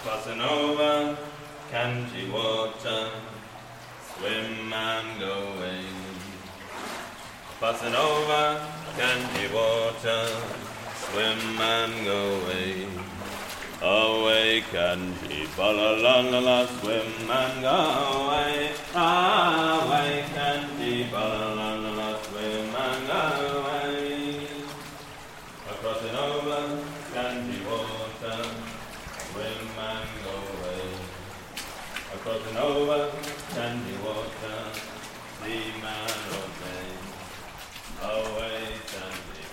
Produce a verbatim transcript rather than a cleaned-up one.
Crossing over candy water, swim and go away. Crossing over candy water, swim and go away. Away candy, ba la la la la, swim and go away. Away candy, ba la la la la, swim and go away. Crossing over candy water, swim and go away. Crossing over candy water, steam and obey. Away candy.